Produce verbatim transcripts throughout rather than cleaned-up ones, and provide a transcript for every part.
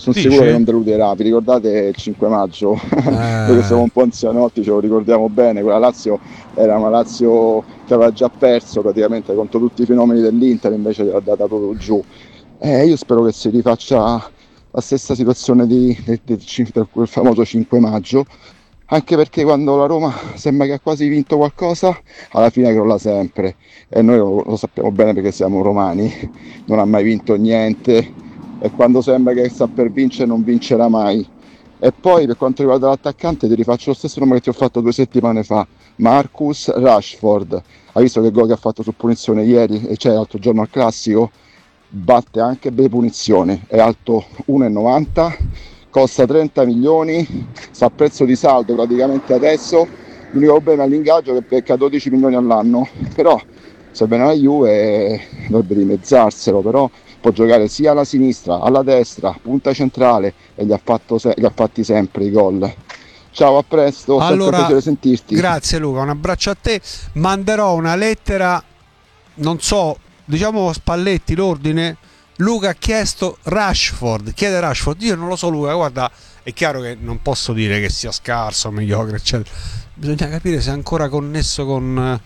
sono Dici? sicuro che non deluderà. Vi ricordate il cinque maggio? Noi che siamo Eh, un po' anzianotti ce lo ricordiamo bene, quella Lazio era una Lazio che aveva già perso praticamente contro tutti i fenomeni dell'Inter, invece l'ha data proprio giù. Eh, io spero che si rifaccia la stessa situazione di, del, del cin- del- quel famoso cinque maggio, anche perché quando la Roma sembra che ha quasi vinto qualcosa, alla fine crolla sempre. E noi lo, lo sappiamo bene perché siamo romani, non ha mai vinto niente e quando sembra che sta per vincere non vincerà mai. E poi per quanto riguarda l'attaccante ti rifaccio lo stesso nome che ti ho fatto due settimane fa, Marcus Rashford. Hai visto che gol che ha fatto su punizione ieri, e cioè l'altro giorno al classico? Batte anche per punizioni, è alto uno e novanta, costa trenta milioni, sta a prezzo di saldo praticamente adesso. L'unico problema è l'ingaggio che becca dodici milioni all'anno, però se viene la Juve dovrebbe dimezzarselo, però può giocare sia alla sinistra, alla destra, punta centrale e gli ha, fatto se- gli ha fatti sempre i gol. Ciao, a presto, sempre un allora, piacere sentirti. grazie Luca, un abbraccio a te. Manderò una lettera, non so, diciamo Spalletti l'ordine. Luca ha chiesto Rashford, chiede Rashford. Io non lo so, Luca, guarda, è chiaro che non posso dire che sia scarso, mediocre, eccetera. Bisogna capire se è ancora connesso con eh,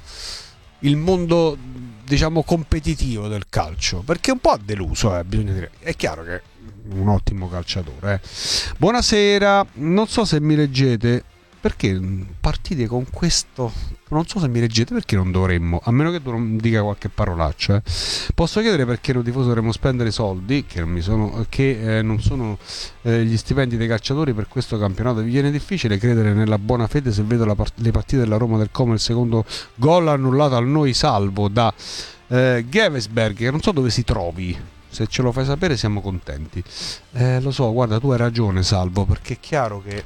il mondo, diciamo, competitivo del calcio, perché un po' ha deluso, eh, bisogna dire. È chiaro che è un ottimo calciatore, eh. Buonasera, non so se mi leggete, perché partite con questo, non so se mi leggete, perché non dovremmo, a meno che tu non dica qualche parolaccia, eh. Posso chiedere perché noi tifosi dovremmo spendere soldi che non, mi sono, che, eh, non sono eh, gli stipendi dei calciatori per questo campionato. Vi viene difficile credere nella buona fede se vedo la part- le partite della Roma del Como, il secondo gol annullato al noi salvo da eh, Gevesberg, che non so dove si trovi. Se ce lo fai sapere siamo contenti. Eh, lo so, guarda, tu hai ragione Salvo, perché è chiaro che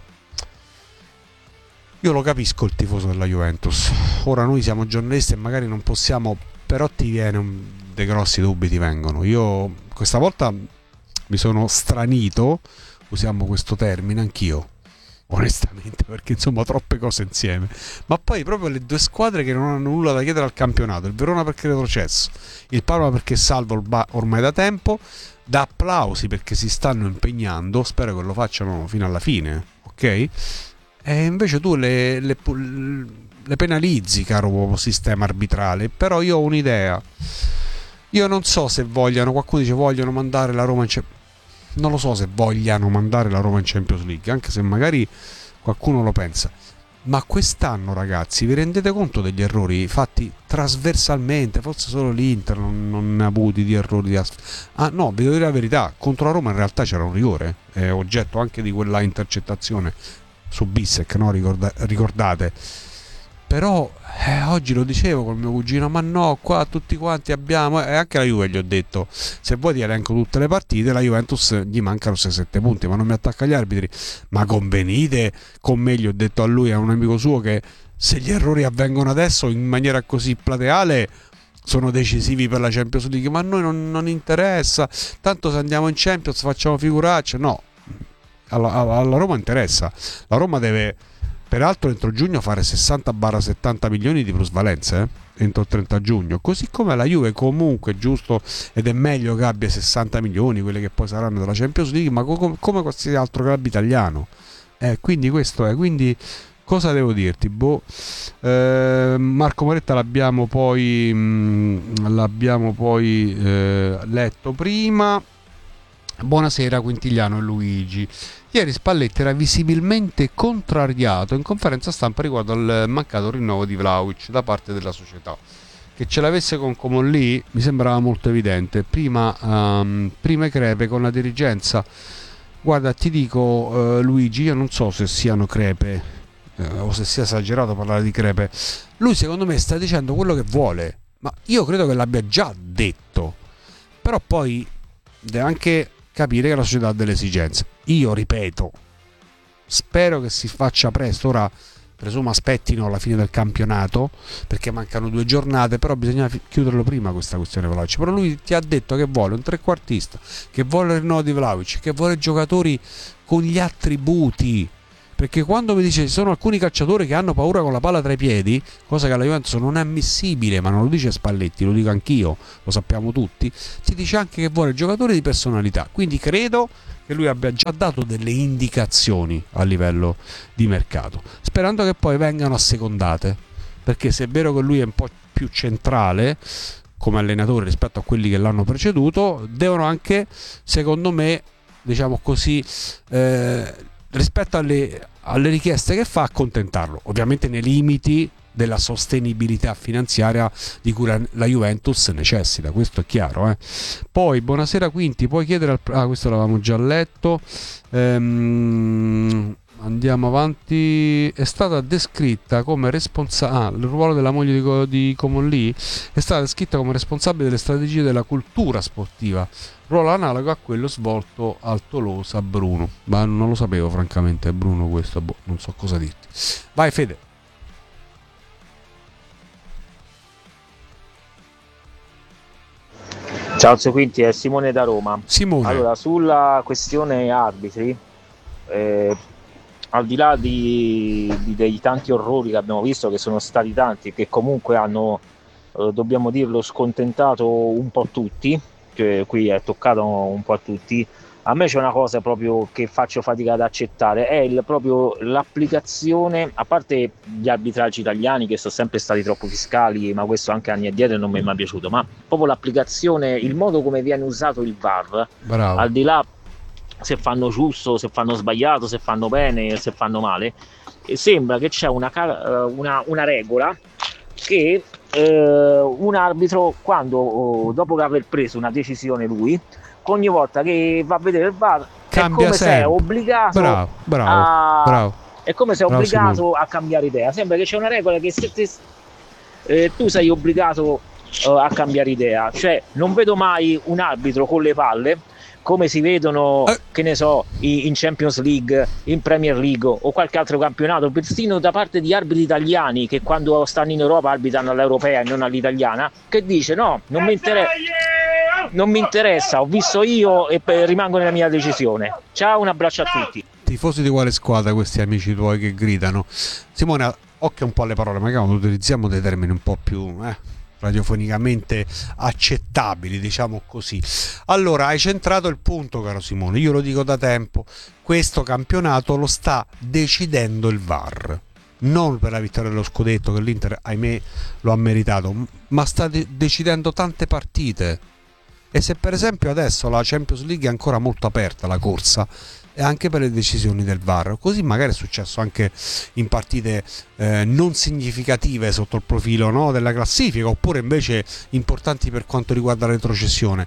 io lo capisco il tifoso della Juventus. Ora noi siamo giornalisti e magari non possiamo, però ti viene un, dei grossi dubbi ti vengono. Io questa volta mi sono stranito, usiamo questo termine anch'io, onestamente, perché insomma troppe cose insieme. Ma poi proprio le due squadre che non hanno nulla da chiedere al campionato, il Verona perché è retrocesso, il Parma perché è salvo ormai da tempo, da applausi perché si stanno impegnando, spero che lo facciano fino alla fine, ok? E invece tu le, le, le penalizzi, caro sistema arbitrale. Però io ho un'idea. Io non so se vogliano, qualcuno dice vogliono mandare la Roma in Champions League. Non lo so se vogliano mandare la Roma in Champions League, anche se magari qualcuno lo pensa. Ma quest'anno, ragazzi, vi rendete conto degli errori fatti trasversalmente? Forse solo l'Inter non, non ne ha avuti di errori di as- ah no, vi devo dire la verità, contro la Roma in realtà c'era un rigore, è oggetto anche di quella intercettazione su Bissek, no? Ricorda- ricordate. Però eh, oggi lo dicevo col mio cugino, ma no, qua tutti quanti abbiamo, e anche la Juve gli ho detto, se vuoi ti elenco tutte le partite, la Juventus gli mancano sei sette punti, ma non mi attacca agli arbitri. Ma convenite con me, gli ho detto a lui, a un amico suo, che se gli errori avvengono adesso in maniera così plateale sono decisivi per la Champions League, ma a noi non, non interessa, tanto se andiamo in Champions facciamo figuracce. No, alla, alla Roma interessa, la Roma deve peraltro entro giugno fare sessanta settanta milioni di plusvalenze, eh? Entro il trenta giugno, così come la Juve comunque è giusto ed è meglio che abbia sessanta milioni, quelle che poi saranno della Champions League, ma co- come qualsiasi altro club italiano, eh, quindi questo è, quindi cosa devo dirti? Boh. Eh, Marco Moretta l'abbiamo poi mh, l'abbiamo poi eh, letto prima. Buonasera Quintigliano e Luigi. Ieri Spalletti era visibilmente contrariato in conferenza stampa riguardo al mancato rinnovo di Vlahovic da parte della società. Che ce l'avesse con Comon lì mi sembrava molto evidente. Prima, um, prime crepe con la dirigenza. Guarda, ti dico, uh, Luigi, io non so se siano crepe uh, o se sia esagerato parlare di crepe. Lui secondo me sta dicendo quello che vuole, ma io credo che l'abbia già detto. Però poi deve anche capire che la società ha delle esigenze. Io ripeto, spero che si faccia presto. Ora presumo aspettino la fine del campionato perché mancano due giornate, però bisogna chiuderlo prima questa questione Vlahovic. Però lui ti ha detto che vuole un trequartista, che vuole il rinnovo di Vlahovic, che vuole giocatori con gli attributi. Perché quando mi dice ci sono alcuni calciatori che hanno paura con la palla tra i piedi, cosa che alla Juventus non è ammissibile, ma non lo dice Spalletti, lo dico anch'io, lo sappiamo tutti, si dice anche che vuole giocatori di personalità. Quindi credo che lui abbia già dato delle indicazioni a livello di mercato, sperando che poi vengano assecondate, perché se è vero che lui è un po' più centrale come allenatore rispetto a quelli che l'hanno preceduto, devono anche, secondo me, diciamo così, eh, rispetto alle, alle richieste che fa, accontentarlo, ovviamente nei limiti della sostenibilità finanziaria di cui la, la Juventus necessita, questo è chiaro, eh. Poi buonasera Quinti, puoi chiedere al, ah questo l'avevamo già letto, ehm, andiamo avanti. È stata descritta come responsabile, ah, il ruolo della moglie di, di Common Lee è stata descritta come responsabile delle strategie della cultura sportiva, ruolo analogo a quello svolto al Tolosa Bruno, ma non lo sapevo francamente Bruno questo, boh, non so cosa dirti. Vai Fede. Ciao Zio Quinti, è Simone da Roma. Simone. Allora, sulla questione arbitri, eh, al di là di, di, dei tanti orrori che abbiamo visto, che sono stati tanti, che comunque hanno, eh, dobbiamo dirlo, scontentato un po' tutti, che qui è toccato un po' a tutti, a me c'è una cosa proprio che faccio fatica ad accettare, è il, proprio l'applicazione, a parte gli arbitraggi italiani che sono sempre stati troppo fiscali, ma questo anche anni addietro non mi è mai piaciuto, ma proprio l'applicazione, il modo come viene usato il V A R, Bravo. Al di là se fanno giusto, se fanno sbagliato, se fanno bene, se fanno male, e sembra che c'è una, una, una regola che eh, un arbitro, quando dopo aver preso una decisione lui, ogni volta che va a vedere il V A R cambia è come sempre. se è obbligato bravo, bravo, a bravo. è come se è bravo obbligato Simone. a cambiare idea. Sembra che c'è una regola che se te, eh, tu sei obbligato uh, a cambiare idea, cioè non vedo mai un arbitro con le palle come si vedono, eh. che ne so, in Champions League, in Premier League o qualche altro campionato, persino da parte di arbitri italiani che quando stanno in Europa arbitrano all'europea e non all'italiana, che dice no, non mi interessa, non mi interessa, ho visto io e rimango nella mia decisione. Ciao, un abbraccio a tutti. Tifosi di quale squadra questi amici tuoi che gridano? Simone, occhio un po' alle parole, magari utilizziamo dei termini un po' più eh, radiofonicamente accettabili, diciamo così. Allora, hai centrato il punto, caro Simone, io lo dico da tempo, questo campionato lo sta decidendo il V A R, non per la vittoria dello scudetto che l'Inter, ahimè, lo ha meritato, ma sta de- decidendo tante partite. E se per esempio adesso la Champions League è ancora molto aperta, la corsa, e anche per le decisioni del V A R, così magari è successo anche in partite eh, non significative sotto il profilo, no, della classifica, oppure invece importanti per quanto riguarda la retrocessione.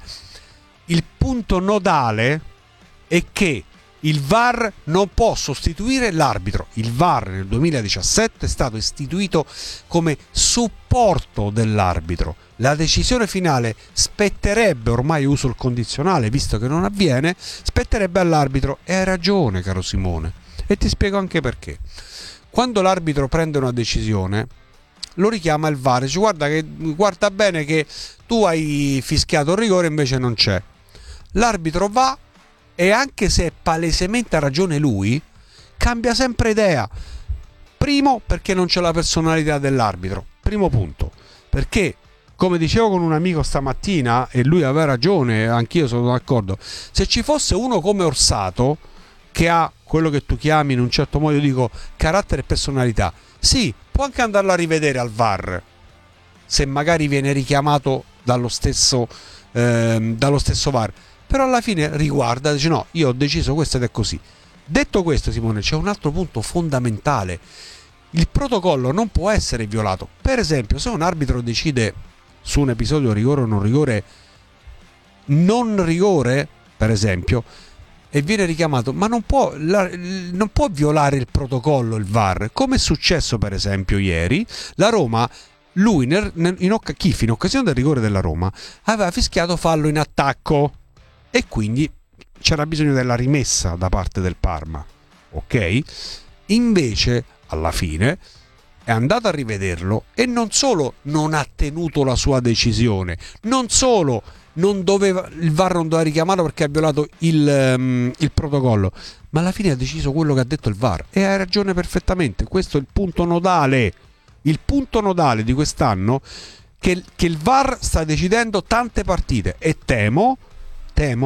Il punto nodale è che il V A R non può sostituire l'arbitro. Il V A R nel duemiladiciassette è stato istituito come supporto dell'arbitro. La decisione finale spetterebbe, ormai uso il condizionale visto che non avviene, spetterebbe all'arbitro. E hai ragione, caro Simone, e ti spiego anche perché. Quando l'arbitro prende una decisione lo richiama il V A R, dice guarda, che, guarda bene che tu hai fischiato il rigore, invece non c'è. L'arbitro va e anche se palesemente ha ragione lui, cambia sempre idea. Primo, perché non c'è la personalità dell'arbitro, primo punto, perché come dicevo con un amico stamattina, e lui aveva ragione, anch'io sono d'accordo, se ci fosse uno come Orsato che ha quello che tu chiami in un certo modo, io dico carattere e personalità, sì, può anche andarlo a rivedere al V A R se magari viene richiamato dallo stesso ehm, dallo stesso V A R, però alla fine riguarda, dice no, io ho deciso questo ed è così. Detto questo, Simone, c'è un altro punto fondamentale: il protocollo non può essere violato. Per esempio, se un arbitro decide su un episodio rigore o non rigore, non rigore, per esempio, e viene richiamato, ma non può, la, non può violare il protocollo il V A R, come è successo per esempio ieri. La Roma, lui nel, nel, in, Chif, in occasione del rigore della Roma, aveva fischiato fallo in attacco e quindi c'era bisogno della rimessa da parte del Parma, ok? Invece alla fine è andato a rivederlo e non solo non ha tenuto la sua decisione, non solo non doveva, il V A R non doveva richiamarlo perché ha violato il, um, il protocollo, ma alla fine ha deciso quello che ha detto il V A R e ha ragione perfettamente. Questo è il punto nodale, il punto nodale di quest'anno, che, che il V A R sta decidendo tante partite e temo, temo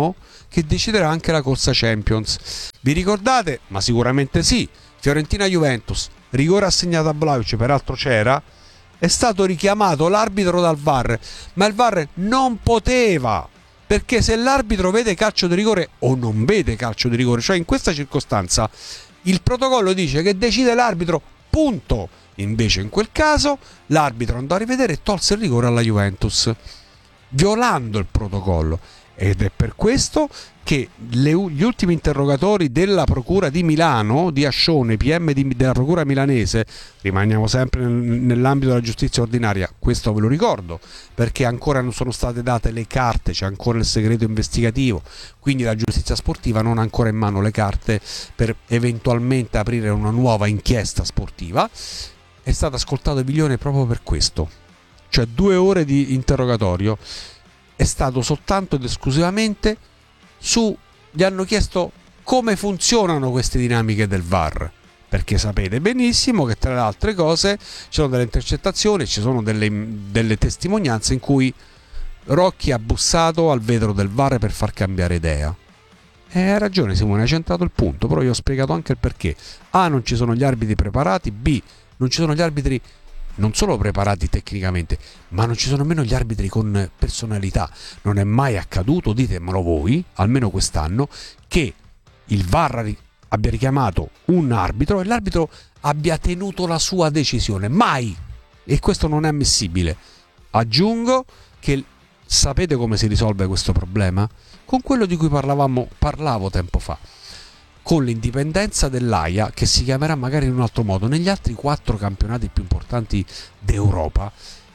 che deciderà anche la corsa Champions. Vi ricordate? Ma sicuramente sì. Fiorentina-Juventus, rigore assegnato a Vlahovic, peraltro c'era, è stato richiamato l'arbitro dal V A R, ma il V A R non poteva, perché se l'arbitro vede calcio di rigore o non vede calcio di rigore, cioè in questa circostanza il protocollo dice che decide l'arbitro, punto. Invece in quel caso l'arbitro andò a rivedere e tolse il rigore alla Juventus, violando il protocollo. Ed è per questo che le, gli ultimi interrogatori della Procura di Milano, di Ascione, P M di, della Procura milanese, rimaniamo sempre nel, nell'ambito della giustizia ordinaria, questo ve lo ricordo, perché ancora non sono state date le carte, c'è ancora il segreto investigativo, quindi la giustizia sportiva non ha ancora in mano le carte per eventualmente aprire una nuova inchiesta sportiva. È stato ascoltato Viglione proprio per questo, cioè due ore di interrogatorio. È stato soltanto ed esclusivamente su, gli hanno chiesto come funzionano queste dinamiche del V A R, perché sapete benissimo che tra le altre cose ci sono delle intercettazioni, ci sono delle, delle testimonianze in cui Rocchi ha bussato al vetro del V A R per far cambiare idea. E hai ragione Simone, hai centrato il punto, però io ho spiegato anche il perché. A, non ci sono gli arbitri preparati, B, non ci sono gli arbitri non solo preparati tecnicamente, ma non ci sono nemmeno gli arbitri con personalità. Non è mai accaduto, ditemelo voi, almeno quest'anno, che il V A R abbia richiamato un arbitro e l'arbitro abbia tenuto la sua decisione. Mai! E questo non è ammissibile. Aggiungo che sapete come si risolve questo problema? Con quello di cui parlavamo, parlavo tempo fa. Con l'indipendenza dell'A I A, che si chiamerà magari in un altro modo. Negli altri quattro campionati più importanti d'Europa,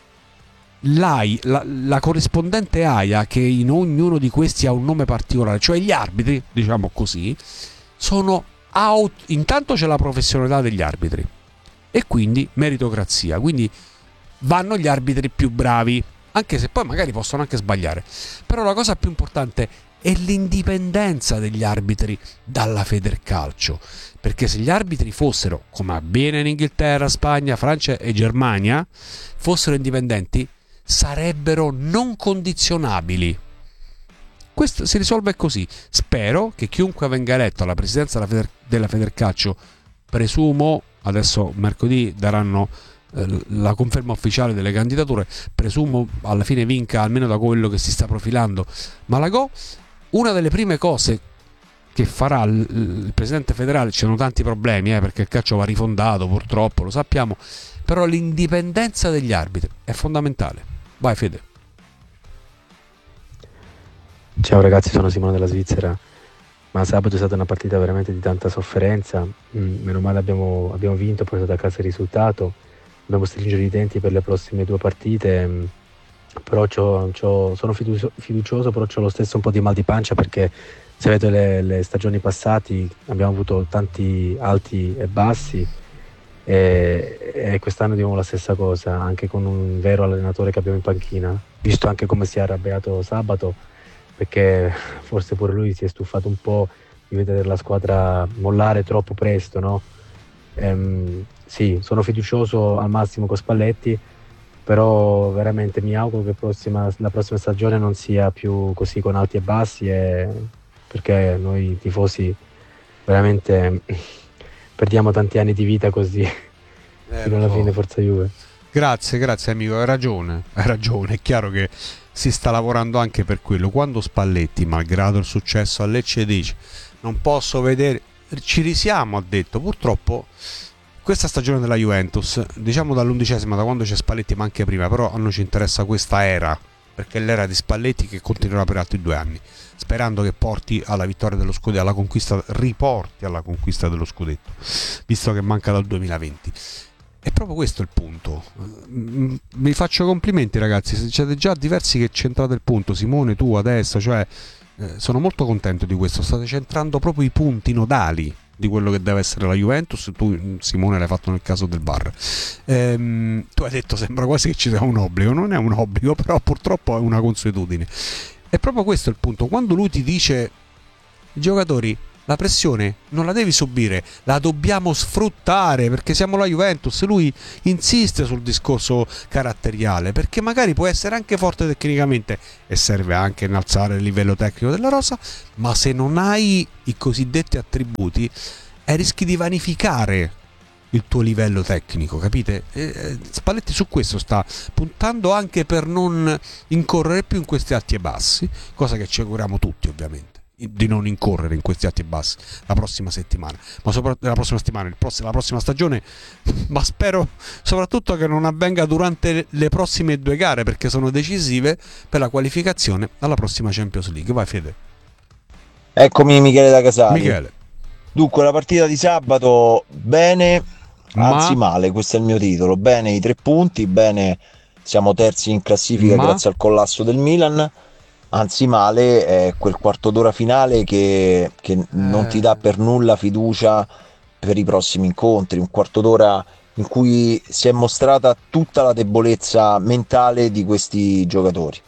l'A I, la, la corrispondente A I A, che in ognuno di questi ha un nome particolare, cioè gli arbitri, diciamo così, sono out. Intanto c'è la professionalità degli arbitri e quindi meritocrazia, quindi vanno gli arbitri più bravi, anche se poi magari possono anche sbagliare. Però la cosa più importante è l'indipendenza degli arbitri dalla Federcalcio, perché se gli arbitri fossero, come avviene in Inghilterra, Spagna, Francia e Germania, fossero indipendenti, sarebbero non condizionabili. Questo si risolve così. Spero che chiunque venga eletto alla presidenza della, Feder- della Federcalcio, presumo, adesso mercoledì daranno eh, la conferma ufficiale delle candidature, presumo alla fine vinca, almeno da quello che si sta profilando, Malagò. Una delle prime cose che farà il, il presidente federale, ci sono tanti problemi eh, perché il calcio va rifondato, purtroppo lo sappiamo, però l'indipendenza degli arbitri è fondamentale. Vai Fede. Ciao ragazzi, sono Simone della Svizzera. Ma sabato è stata una partita veramente di tanta sofferenza. Mm, meno male abbiamo, abbiamo vinto, portato a casa il risultato. Dobbiamo stringere i denti per le prossime due partite. Mm, però c'ho, c'ho, sono fiducio, fiducioso, però c'ho lo stesso un po' di mal di pancia, perché se vedo le, le stagioni passate abbiamo avuto tanti alti e bassi e, e quest'anno abbiamo la stessa cosa, anche con un vero allenatore che abbiamo in panchina, visto anche come si è arrabbiato sabato, perché forse pure lui si è stufato un po' di vedere la squadra mollare troppo presto, no? Ehm, sì, sono fiducioso al massimo con Spalletti, però veramente mi auguro che prossima, la prossima stagione non sia più così con alti e bassi, e perché noi tifosi veramente perdiamo tanti anni di vita così eh, fino alla so. fine Forza Juve. Grazie, grazie amico, hai ragione, hai ragione, è chiaro che si sta lavorando anche per quello. Quando Spalletti, malgrado il successo a Lecce, dice non posso vedere, ci risiamo, ha detto, purtroppo questa stagione della Juventus, diciamo dall'undicesima, da quando c'è Spalletti, ma anche prima, però a noi ci interessa questa era, perché è l'era di Spalletti che continuerà per altri due anni, sperando che porti alla vittoria dello scudetto, alla conquista, riporti alla conquista dello scudetto, visto che manca dal duemilaventi. È proprio questo il punto. Vi faccio complimenti ragazzi, siete già diversi che centrate il punto. Simone, tu adesso, cioè eh, sono molto contento di questo, state centrando proprio i punti nodali di quello che deve essere la Juventus. Tu Simone l'hai fatto nel caso del V A R. Ehm, tu hai detto sembra quasi che ci sia un obbligo, non è un obbligo, però purtroppo è una consuetudine. È proprio questo il punto. Quando lui ti dice i giocatori la pressione non la devi subire, la dobbiamo sfruttare, perché siamo la Juventus. Lui insiste sul discorso caratteriale, perché magari può essere anche forte tecnicamente e serve anche innalzare il livello tecnico della rosa, ma se non hai i cosiddetti attributi eh, rischi di vanificare il tuo livello tecnico, capite? Eh, Spalletti su questo sta puntando, anche per non incorrere più in questi alti e bassi, cosa che ci auguriamo tutti ovviamente, di non incorrere in questi alti e bassi la prossima settimana, ma soprattutto la prossima settimana, il pross- la prossima stagione, ma spero soprattutto che non avvenga durante le prossime due gare, perché sono decisive per la qualificazione alla prossima Champions League. Vai Fede. Eccomi Michele da Casali. Michele. Dunque, la partita di sabato bene, anzi Ma- male, questo è il mio titolo. Bene i tre punti, bene siamo terzi in classifica Ma- grazie al collasso del Milan. Anzi male è quel quarto d'ora finale che, che non ti dà per nulla fiducia per i prossimi incontri. Un quarto d'ora in cui si è mostrata tutta la debolezza mentale di questi giocatori.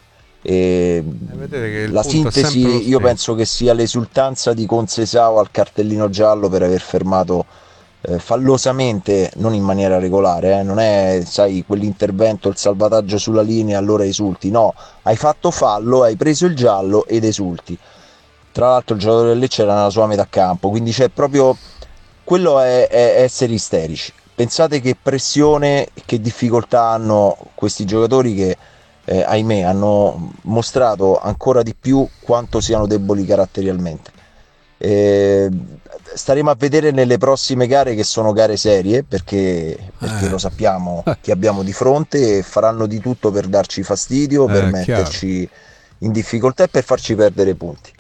E vedete che il la punto è sempre lo sintesi io stesso. penso che sia l'esultanza di Conceição al cartellino giallo per aver fermato eh, fallosamente, non in maniera regolare, eh, non è, sai, quell'intervento, il salvataggio sulla linea, allora esulti. No, hai fatto fallo, hai preso il giallo ed esulti. Tra l'altro il giocatore del Lecce era nella sua metà campo, quindi c'è proprio, quello è, è essere isterici. Pensate che pressione, che difficoltà hanno questi giocatori che eh, ahimè hanno mostrato ancora di più quanto siano deboli caratterialmente. Eh, staremo a vedere nelle prossime gare, che sono gare serie, perché, perché Eh. lo sappiamo che abbiamo di fronte, e faranno di tutto per darci fastidio, per Eh, metterci in difficoltà e per farci perdere punti.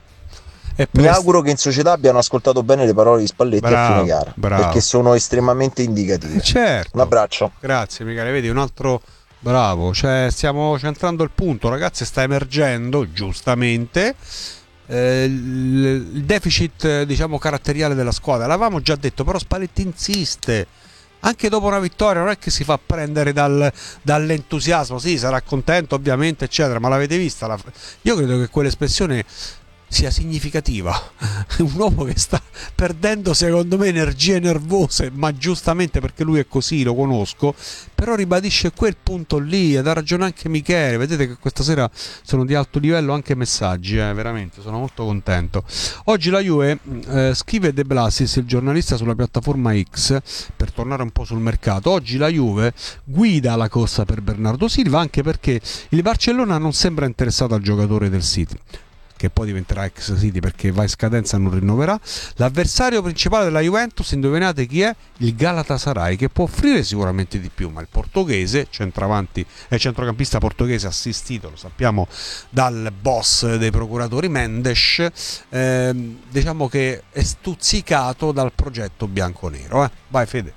E Mi prest- auguro che in società abbiano ascoltato bene le parole di Spalletti a Bravo, fine gara, bravo. perché sono estremamente indicative. Eh, certo. Un abbraccio. Grazie Michele, vedi un altro bravo, cioè stiamo centrando il punto, ragazzi, sta emergendo giustamente eh, il, il deficit eh, diciamo caratteriale della squadra. L'avevamo già detto, però Spalletti insiste. Anche dopo una vittoria non è che si fa prendere dal, dall'entusiasmo, sì, sarà contento ovviamente eccetera, ma l'avete vista? La, io credo che quell'espressione sia significativa. Un uomo che sta perdendo secondo me energie nervose, ma giustamente, perché lui è così, lo conosco, però ribadisce quel punto lì, ed ha ragione anche Michele. Vedete che questa sera sono di alto livello anche messaggi, eh, veramente sono molto contento. Oggi la Juve, eh, scrive De Blasis, il giornalista sulla piattaforma X, per tornare un po' sul mercato, oggi la Juve guida la corsa per Bernardo Silva, anche perché il Barcellona non sembra interessato al giocatore del City, che poi diventerà ex City perché va in scadenza e non rinnoverà. L'avversario principale della Juventus, indovinate chi è? Il Galatasaray, che può offrire sicuramente di più, ma il portoghese, centravanti e centrocampista portoghese, assistito, lo sappiamo, dal boss dei procuratori Mendes, ehm, diciamo che è stuzzicato dal progetto bianconero. Eh? Vai Fede.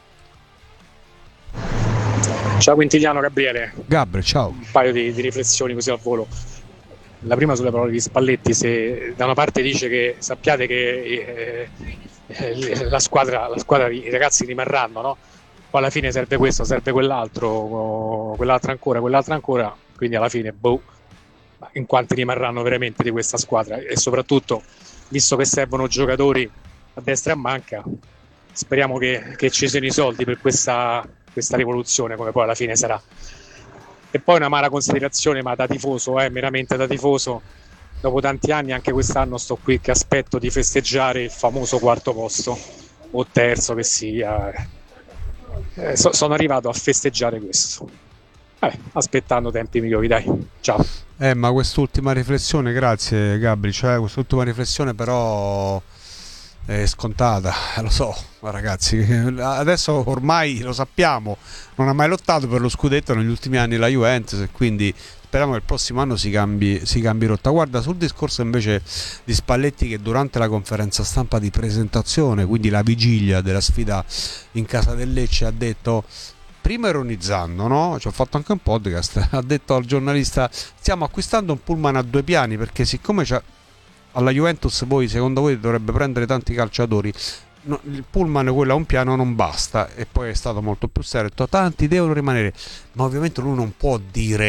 Ciao Quintiliano, Gabriele. Gabri, ciao. Un paio di, di riflessioni così al volo. La prima sulle parole di Spalletti: se da una parte dice che sappiate che eh, eh, la, squadra, la squadra, i ragazzi rimarranno, no? Poi alla fine serve questo, serve quell'altro, quell'altro ancora, quell'altro ancora, quindi alla fine, boh, in quanti rimarranno veramente di questa squadra? E soprattutto, visto che servono giocatori a destra e a manca, speriamo che, che ci siano i soldi per questa, questa rivoluzione, come poi alla fine sarà. E poi una mala considerazione, ma da tifoso, eh, meramente da tifoso, dopo tanti anni anche quest'anno sto qui che aspetto di festeggiare il famoso quarto posto, o terzo che sia. Eh, so, sono arrivato a festeggiare questo. Vabbè, aspettando tempi migliori, dai. Ciao. Eh, ma quest'ultima riflessione, grazie Gabri, cioè quest'ultima riflessione però è scontata, eh, lo so, ma ragazzi, adesso ormai lo sappiamo, non ha mai lottato per lo scudetto negli ultimi anni la Juventus, e quindi speriamo che il prossimo anno si cambi, si cambi rotta. Guarda, sul discorso invece di Spalletti, che durante la conferenza stampa di presentazione, quindi la vigilia della sfida in casa del Lecce, ha detto, prima ironizzando, no? Ci ho fatto anche un podcast, ha detto al giornalista: stiamo acquistando un pullman a due piani, perché siccome c'è alla Juventus, voi secondo voi dovrebbe prendere tanti calciatori, no, il pullman quello a un piano non basta. E poi è stato molto più serio, ha detto tanti devono rimanere, ma ovviamente lui non può dire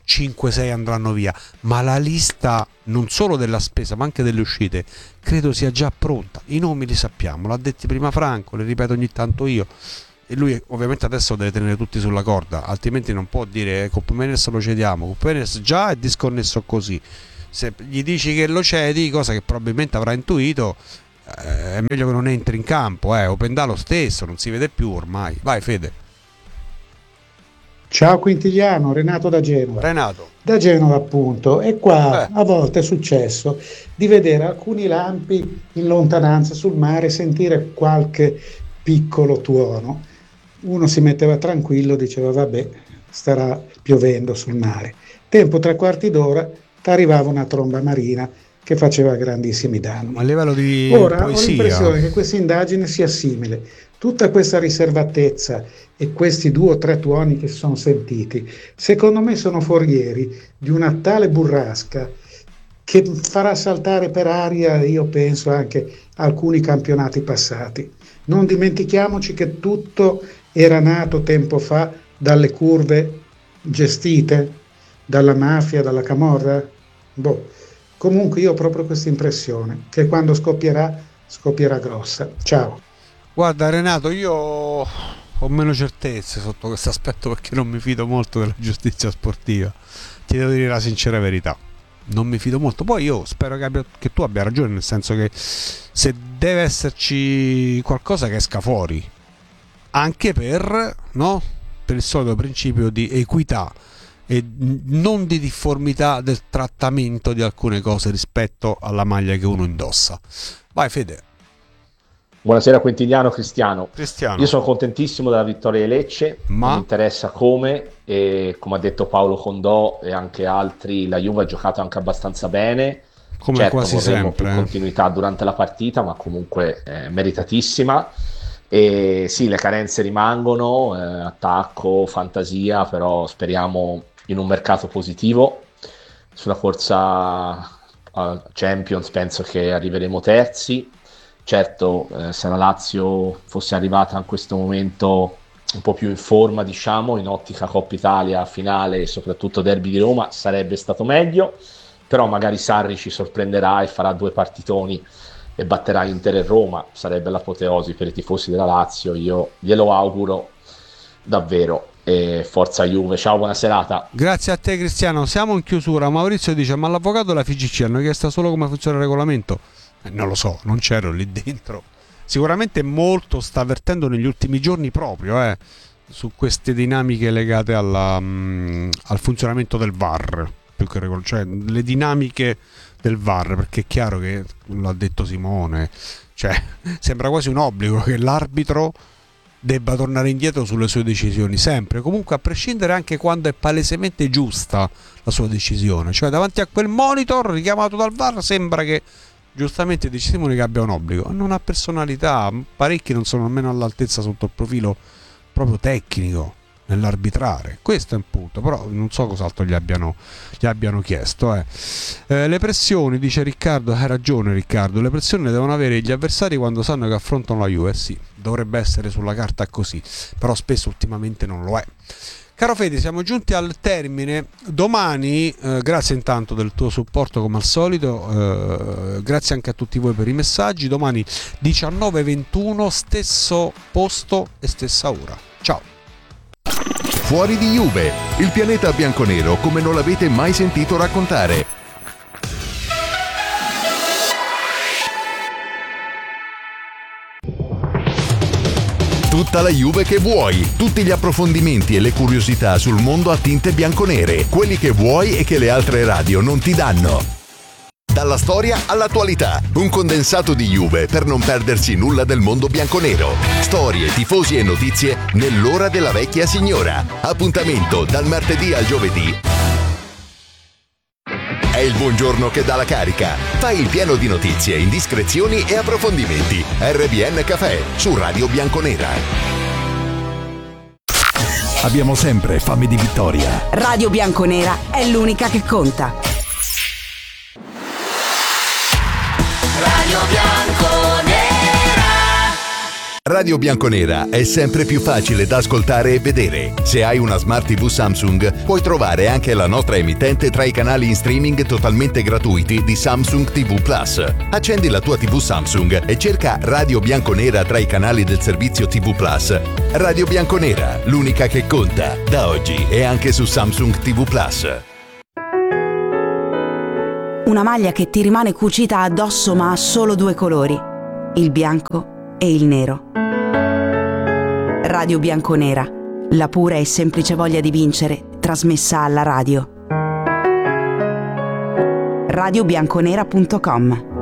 cinque sei andranno via, ma la lista non solo della spesa ma anche delle uscite credo sia già pronta. I nomi li sappiamo, l'ha detti prima Franco, li ripeto ogni tanto io, e lui ovviamente adesso deve tenere tutti sulla corda, altrimenti non può dire eh, Coppa Meners lo cediamo, Coppa Meners già è disconnesso così, se gli dici che lo cedi, cosa che probabilmente avrà intuito, eh, è meglio che non entri in campo, eh. Opendà lo stesso, non si vede più ormai. Vai Fede. Ciao Quintiliano, Renato da Genova. Renato. Da Genova appunto, e qua eh. a volte è successo di vedere alcuni lampi in lontananza sul mare, sentire qualche piccolo tuono. Uno si metteva tranquillo, diceva vabbè, starà piovendo sul mare. Tempo tre quarti d'ora, arrivava una tromba marina che faceva grandissimi danni. A livello di Ora poesia. ho l'impressione che questa indagine sia simile. Tutta questa riservatezza e questi due o tre tuoni che si sono sentiti, secondo me sono forieri di una tale burrasca che farà saltare per aria, io penso, anche alcuni campionati passati. Non dimentichiamoci che tutto era nato tempo fa dalle curve gestite dalla mafia, dalla camorra. Boh. Comunque io ho proprio questa impressione che quando scoppierà, scoppierà grossa. Ciao. Guarda Renato, io ho meno certezze sotto questo aspetto perché non mi fido molto della giustizia sportiva. Ti devo dire la sincera verità. Non mi fido molto. Poi io spero che, abbia, che tu abbia ragione, nel senso che se deve esserci qualcosa che esca fuori, anche per, no? Per il solito principio di equità e non di difformità del trattamento di alcune cose rispetto alla maglia che uno indossa. Vai Fede. Buonasera Quintiliano, Cristiano. Cristiano. Io sono contentissimo della vittoria di Lecce, ma non mi interessa come, e come ha detto Paolo Condò e anche altri, la Juve ha giocato anche abbastanza bene, come certo, quasi sempre più eh. continuità durante la partita, ma comunque eh, meritatissima. E sì, le carenze rimangono, eh, attacco, fantasia, però speriamo in un mercato positivo. Sulla corsa a Champions penso che arriveremo terzi. Certo, eh, se la Lazio fosse arrivata in questo momento un po' più in forma, diciamo, in ottica Coppa Italia finale e soprattutto derby di Roma, sarebbe stato meglio, però magari Sarri ci sorprenderà e farà due partitoni e batterà Inter e Roma, sarebbe l'apoteosi per i tifosi della Lazio, io glielo auguro davvero. E forza Juve, ciao, buona serata. Grazie a te Cristiano, siamo in chiusura. Maurizio dice: ma l'avvocato della F I G C hanno chiesto solo come funziona il regolamento? Eh, non lo so, non c'ero lì dentro. Sicuramente molto sta avvertendo negli ultimi giorni proprio eh, su queste dinamiche legate alla, mh, al funzionamento del V A R, più che regol- cioè le dinamiche del V A R, perché è chiaro che, l'ha detto Simone, cioè sembra quasi un obbligo che l'arbitro debba tornare indietro sulle sue decisioni sempre, comunque a prescindere, anche quando è palesemente giusta la sua decisione, cioè davanti a quel monitor richiamato dal V A R sembra che giustamente dice Simone che abbia un obbligo, non ha personalità, parecchi non sono nemmeno all'altezza sotto il profilo proprio tecnico nell'arbitrare, questo è un punto, però non so cos'altro gli abbiano, gli abbiano chiesto eh. Eh, le pressioni, dice Riccardo, hai ragione Riccardo, le pressioni le devono avere gli avversari quando sanno che affrontano la Juve, sì, dovrebbe essere sulla carta così, però spesso ultimamente non lo è. Caro Fede, siamo giunti al termine. Domani, eh, grazie intanto del tuo supporto come al solito, eh, grazie anche a tutti voi per i messaggi. Domani diciannove e ventuno, stesso posto e stessa ora. Ciao. Fuori di Juve, il pianeta bianconero come non l'avete mai sentito raccontare. Tutta la Juve che vuoi, tutti gli approfondimenti e le curiosità sul mondo a tinte bianconere, quelli che vuoi e che le altre radio non ti danno. Dalla storia all'attualità, un condensato di Juve per non perdersi nulla del mondo bianconero. Storie, tifosi e notizie nell'ora della vecchia signora. Appuntamento dal martedì al giovedì. È il buongiorno che dà la carica. Fai il pieno di notizie, indiscrezioni e approfondimenti. R B N Café su Radio Bianconera. Abbiamo sempre fame di vittoria. Radio Bianconera è l'unica che conta. Radio Bianconera. Radio Bianconera è sempre più facile da ascoltare e vedere. Se hai una Smart tivù Samsung, puoi trovare anche la nostra emittente tra i canali in streaming totalmente gratuiti di Samsung tivù Plus. Accendi la tua tivù Samsung e cerca Radio Bianconera tra i canali del servizio tivù Plus. Radio Bianconera, l'unica che conta, da oggi e anche su Samsung tivù Plus. Una maglia che ti rimane cucita addosso ma ha solo due colori, il bianco e il nero. Radio Bianconera, la pura e semplice voglia di vincere, trasmessa alla radio. radio bianconera punto com